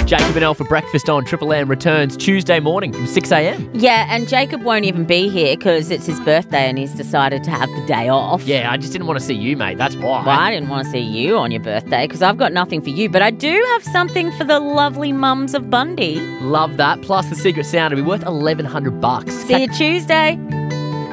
Jacob and Elle for breakfast on Triple M returns Tuesday morning from 6 a.m. Yeah, and Jacob won't even be here because it's his birthday and he's decided to have the day off. Yeah, I just didn't want to see you, mate. That's why. Well, I didn't want to see you on your birthday because I've got nothing for you, but I do have something for the lovely mums of Bundy. Love that. Plus, the secret sound will be worth $1,100. See you Tuesday.